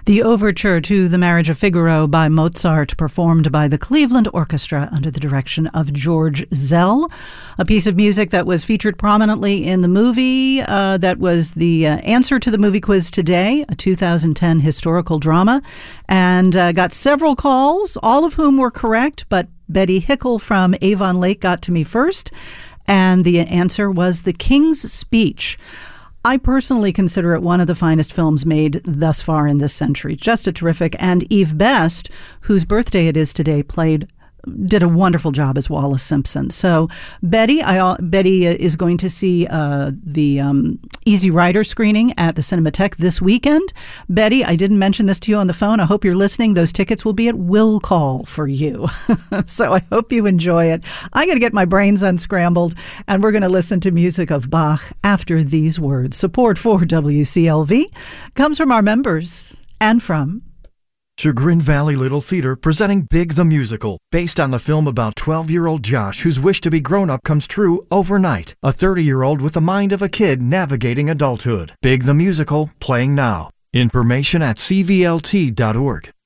The overture to The Marriage of Figaro by Mozart, performed by the Cleveland Orchestra under the direction of George Zell, a piece of music that was featured prominently in the movie that was the answer to the movie quiz today, a 2010 historical drama, and got several calls, all of whom were correct, but Betty Hickle from Avon Lake got to me first, and the answer was The King's Speech. I personally consider it one of the finest films made thus far in this century. Just a terrific. And Eve Best, whose birthday it is today, did a wonderful job as Wallace Simpson. So Betty is going to see the Easy Rider screening at the Cinematheque this weekend. Betty, I didn't mention this to you on the phone. I hope you're listening. Those tickets will be at will call for you. So I hope you enjoy it. I got to get my brains unscrambled, and we're going to listen to music of Bach after these words. Support for WCLV comes from our members and from Chagrin Valley Little Theater presenting Big the Musical, based on the film about 12-year-old Josh whose wish to be grown-up comes true overnight. A 30-year-old with the mind of a kid navigating adulthood. Big the Musical, playing now. Information at cvlt.org.